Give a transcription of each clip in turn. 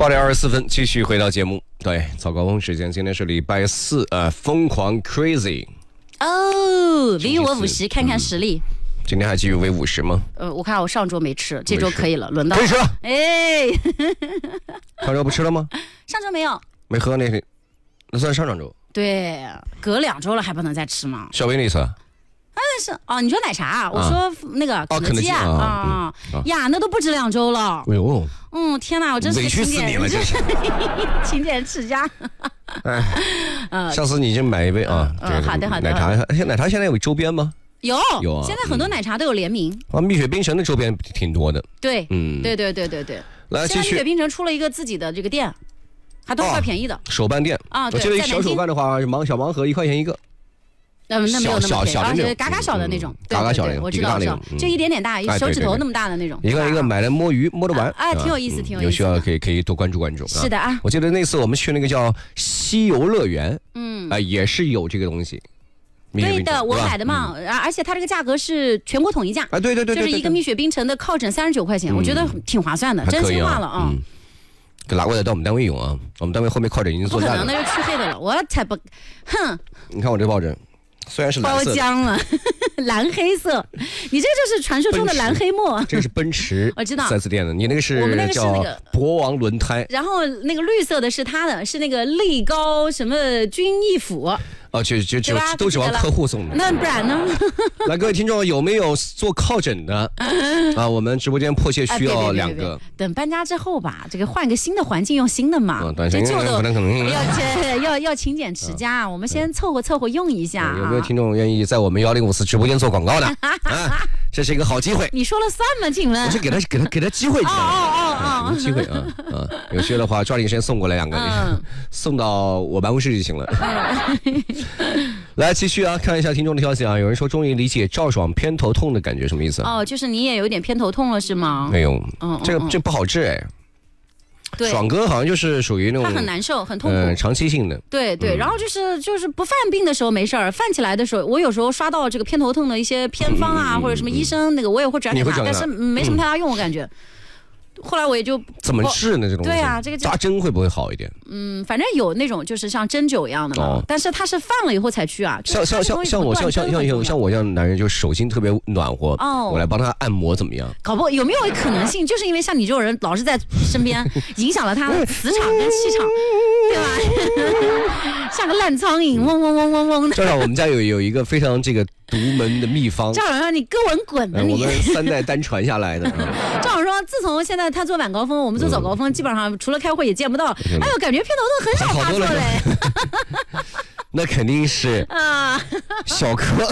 8:24，继续回到节目。对，早高峰时间，今天是礼拜四，疯狂 crazy。 哦，比我50，看看实力。 今天还继续为50吗？ 我看我上周没吃，这周可以了，轮到可以吃了。 哎， 上周不吃了吗？ 上周没有， 没喝那天，那算上周。 对，隔2周了还不能再吃吗？ 小薇那次。 是哦，你说奶茶啊？我说那个肯德基啊呀，那都不止2周了。 哎呦， 天哪，我真是委屈死你了，这是勤俭持家。 下次你就买一杯啊。 好的。 奶茶现在有周边吗？ 有啊， 现在很多奶茶都有联名啊。蜜雪冰城的周边挺多的。 对，对。 来继续， 现在蜜雪冰城出了一个自己的这个店，还都怪便宜的。 手办店啊， 我记得小手办的话，小盲盒1块钱一个。 那没有那么小的那种， 嘎嘎小的那种， 嘎嘎小的， 我知道，就一点点大，手指头那么大的那种， 一个买来摸鱼摸得完， 挺有意思，挺有意思。 有需要可以多关注关注。 是的啊， 我记得那次我们去那个叫西游乐园，也是有这个东西。 对的，我买的嘛，而且它这个价格是全国统一价啊，对， 就是一个蜜雪冰城的靠枕39块钱，我觉得挺划算的，真心话了啊。 给拿过来到我们单位用啊，我们单位后面靠枕已经做下了。 不可能，那是去黑的了，我才不，哼！ 你看我这抱枕。虽然是蓝色包浆了，蓝黑色，你这就是传说中的蓝黑墨。 这个是奔驰， 我知道 4S店的，你那个是我们那个是那个博王轮胎， 然后那个绿色的是它的，是那个力高什么军艺府。 哦，就都指望客户送的， 那不然呢？ 来，各位听众，有没有做靠枕的啊？我们直播间迫切需要2个。 等搬家之后吧，这个换个新的环境用新的嘛。这旧的要勤俭持家，我们先凑合用一下。 有没有听众愿意在我们1054直播间做广告的？啊，这是一个好机会。 你说了算吗？请问？ 我是给他机会。有机会啊！有需要的话抓紧时间送过来2个，送到我办公室就行了。来继续啊，看一下听众的消息啊。有人说终于理解赵爽偏头痛的感觉什么意思？ 就是你也有点偏头痛了是吗？ 没有，这不好治哎。 对， 爽哥好像就是属于那种他很难受，很痛苦， 长期性的。 对，然后就是不犯病的时候没事儿，犯起来的时候，我有时候刷到这个偏头痛的一些偏方啊，或者什么医生那个我也会转给他，但是没什么太大用，我感觉。后来我也就怎么治呢？这种对啊，这个扎针会不会好一点？ 反正有那种就是像针灸一样的嘛，但是他是犯了以后才去啊。像我这样男人，就手心特别暖和，我来帮他按摩怎么样？ 搞不好有没有可能性，就是因为像你这种人老是在身边，影响了他的磁场跟气场，对吧？像个烂苍蝇，嗡嗡嗡嗡嗡的。 正好我们家有一个非常这个独门的秘方， 赵老师你哥闻滚了你！ 我们3代单传下来的。 赵老师说，自从现在他做晚高峰，我们做早高峰，基本上除了开会也见不到。哎呦，感觉偏头痛很少发作嘞。 那肯定是小柯。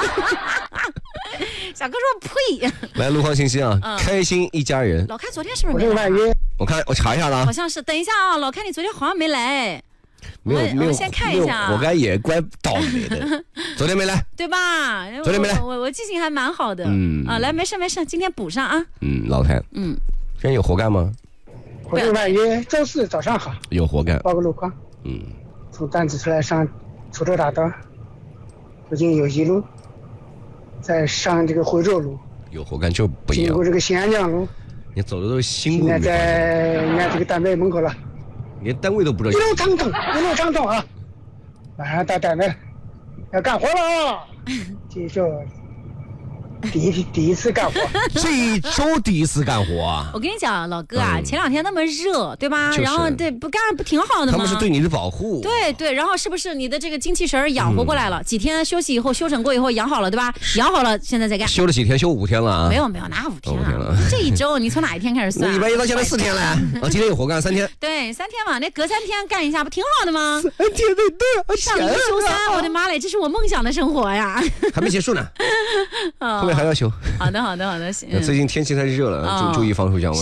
小柯说呸。 来路况信息啊，开心一家人。 老开昨天是不是没来？ 我查一下了， 好像是。等一下啊，老开你昨天好像没来。 没有， 先看一下。 活该也怪倒霉的，昨天没来， 对吧？ 昨天没来， 我记性还蛮好的。来，没事，今天补上啊。 老太，真有活干吗？ 我是万一周4早上好， 有活干。 报个路况。从担子出来上滁州大道，附近有1路，再上这个回州路， 有活干就不一样。 经过这个新安江路， 你走的都是新路。 现在在人家这个单位门口了。 连单位都不知道。 一路畅通啊！马上到单位要干活了啊！这就第一次干活， 这一周第一次干活啊！ 我跟你讲，老哥啊，前2天那么热，对吧？然后对不干不挺好的吗？ 他们是对你的保护。 对，然后是不是你的这个精气神养活过来了？几天休息以后，休整过以后养好了，对吧？养好了，现在再干。 休了几天？休5天了啊？ 没有，哪5天了？这一周你从哪一天开始算？ 1月1到现在4天了，今天有活干3天。 对，3天嘛，那隔3天干一下不挺好的吗 ？3天对， 上1休3，我的妈嘞，这是我梦想的生活呀！ 还没结束呢，后面还要休。 好的，行。 最近天气太热了，注意防暑降温。